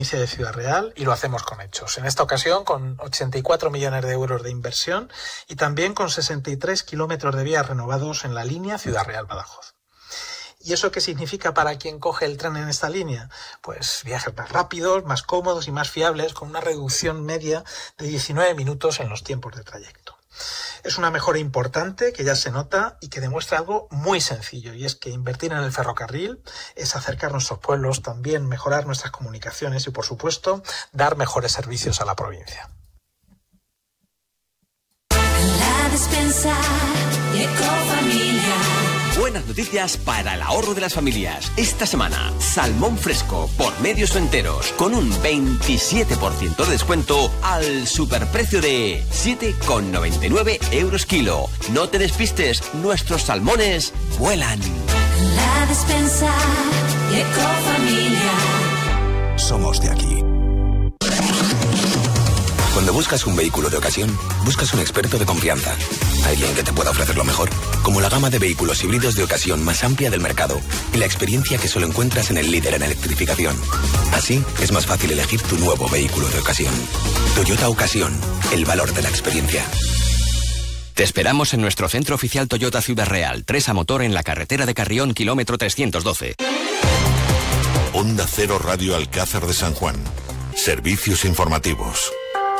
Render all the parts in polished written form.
de Ciudad Real, y lo hacemos con hechos. En esta ocasión con 84 millones de euros de inversión y también con 63 kilómetros de vías renovados en la línea Ciudad Real-Badajoz. ¿Y eso qué significa para quien coge el tren en esta línea? Pues viajes más rápidos, más cómodos y más fiables, con una reducción media de 19 minutos en los tiempos de trayecto. Es una mejora importante que ya se nota y que demuestra algo muy sencillo, y es que invertir en el ferrocarril es acercar nuestros pueblos, también mejorar nuestras comunicaciones y, por supuesto, dar mejores servicios a la provincia. La Despensa y Ecofamilia. Buenas noticias para el ahorro de las familias. Esta semana, salmón fresco por medios o enteros con un 27% de descuento al superprecio de 7,99 € kilo. No te despistes, nuestros salmones vuelan. La Despensa y Ecofamilia. Somos de aquí. Cuando buscas un vehículo de ocasión, buscas un experto de confianza. Alguien que te pueda ofrecer lo mejor, como la gama de vehículos híbridos de ocasión más amplia del mercado y la experiencia que solo encuentras en el líder en electrificación. Así es más fácil elegir tu nuevo vehículo de ocasión. Toyota Ocasión, el valor de la experiencia. Te esperamos en nuestro centro oficial Toyota Ciudad Real, 3 a motor en la carretera de Carrión, kilómetro 312. Onda Cero Radio Alcázar de San Juan. Servicios informativos.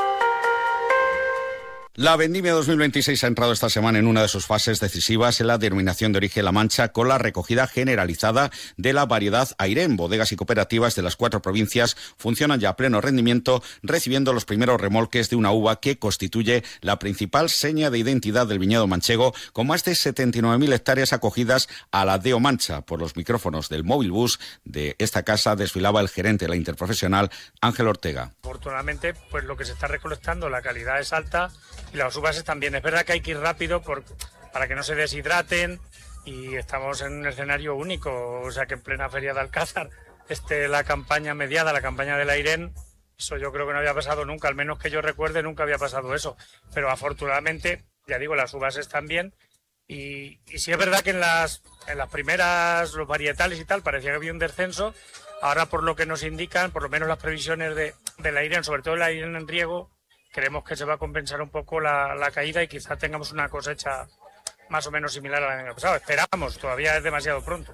La vendimia 2026 ha entrado esta semana en una de sus fases decisivas en la denominación de origen La Mancha, con la recogida generalizada de la variedad Airén. Bodegas y cooperativas de las 4 provincias funcionan ya a pleno rendimiento, recibiendo los primeros remolques de una uva que constituye la principal seña de identidad del viñedo manchego, con más de 79.000 hectáreas acogidas a la Deo Mancha. Por los micrófonos del móvil bus de esta casa desfilaba el gerente de la interprofesional, Ángel Ortega. Afortunadamente, pues lo que se está recolectando, la calidad es alta y las uvas están bien. Es verdad que hay que ir rápido para que no se deshidraten, y estamos en un escenario único, o sea que en plena feria de Alcázar la campaña mediada, la campaña del Airén, eso yo creo que no había pasado nunca, al menos que yo recuerde nunca había pasado eso, pero afortunadamente, ya digo, las uvas están bien, y sí es verdad que en las primeras, los varietales y tal, parecía que había un descenso. Ahora, por lo que nos indican, por lo menos las previsiones del Airén, sobre todo el Airén en riego, creemos que se va a compensar un poco la caída y quizás tengamos una cosecha más o menos similar al año pasado. Esperamos, todavía es demasiado pronto.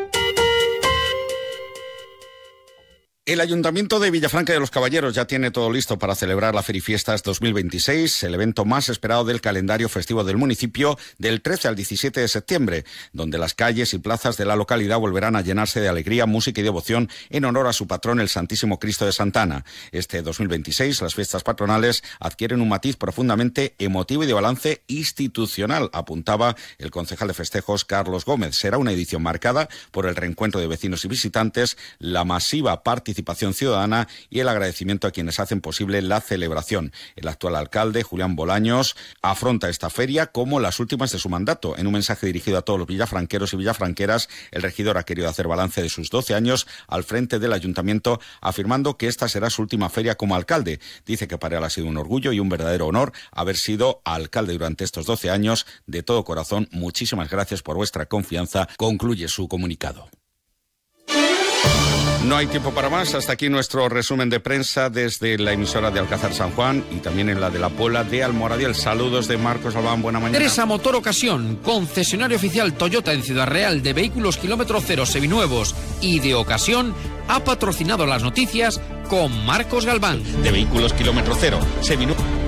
El Ayuntamiento de Villafranca de los Caballeros ya tiene todo listo para celebrar la Ferifiestas 2026, el evento más esperado del calendario festivo del municipio, del 13 al 17 de septiembre, donde las calles y plazas de la localidad volverán a llenarse de alegría, música y devoción en honor a su patrón, el Santísimo Cristo de Santa Ana. Este 2026, las fiestas patronales adquieren un matiz profundamente emotivo y de balance institucional, apuntaba el concejal de festejos, Carlos Gómez. Será una edición marcada por el reencuentro de vecinos y visitantes, la masiva participación ciudadana y el agradecimiento a quienes hacen posible la celebración. El actual alcalde, Julián Bolaños, afronta esta feria como las últimas de su mandato. En un mensaje dirigido a todos los villafranqueros y villafranqueras, el regidor ha querido hacer balance de sus 12 años al frente del ayuntamiento, afirmando que esta será su última feria como alcalde. Dice que para él ha sido un orgullo y un verdadero honor haber sido alcalde durante estos 12 años. De todo corazón, muchísimas gracias por vuestra confianza, concluye su comunicado. No hay tiempo para más. Hasta aquí nuestro resumen de prensa desde la emisora de Alcázar San Juan y también en la de la Puebla de Almoradiel. Saludos de Marcos Albán. Buena mañana. 3 a Motor Ocasión, concesionario oficial Toyota en Ciudad Real de vehículos kilómetro cero seminuevos y de ocasión, ha patrocinado las noticias con Marcos Galván. De vehículos kilómetro cero seminuevos.